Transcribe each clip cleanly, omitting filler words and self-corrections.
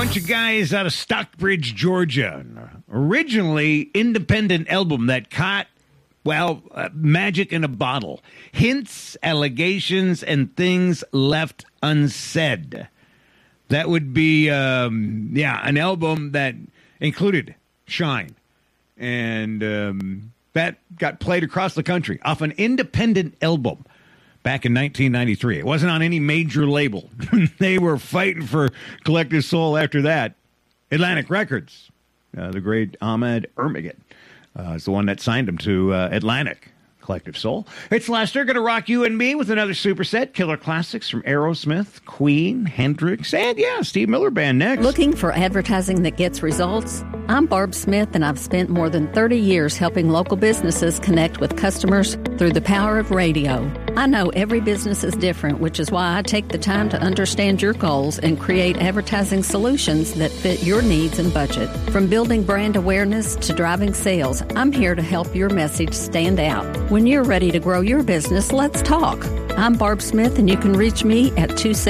bunch of guys out of Stockbridge, Georgia. Originally independent album that caught, magic in a bottle. Hints, allegations, and things left unsaid. That would be, an album that included Shine. And that got played across the country off an independent album back in 1993. It wasn't on any major label. They were fighting for Collective Soul after that. Atlantic Records, the great Ahmed Ermiged, is the one that signed him to Atlantic Collective Soul. It's Lester, going to rock you and me with another superset. Killer classics from Aerosmith, Queen, Hendrix, and Steve Miller Band next. Looking for advertising that gets results? I'm Barb Smith, and I've spent more than 30 years helping local businesses connect with customers through the power of radio. I know every business is different, which is why I take the time to understand your goals and create advertising solutions that fit your needs and budget. From building brand awareness to driving sales, I'm here to help your message stand out. When you're ready to grow your business, let's talk. I'm Barb Smith, and you can reach me at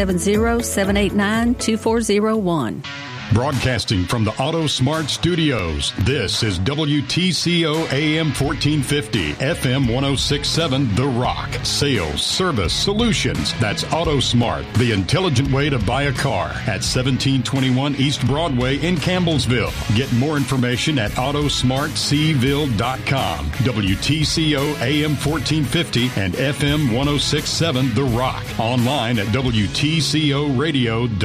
270-789-2401. Broadcasting from the Auto Smart Studios, this is WTCO AM 1450, FM 1067, The Rock. Sales, service, solutions. That's Auto Smart, the intelligent way to buy a car at 1721 East Broadway in Campbellsville. Get more information at autosmartseville.com. WTCO AM 1450 and FM 1067, The Rock. Online at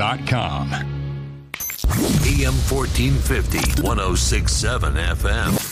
WTCOradio.com. AM 1450, 1067 FM.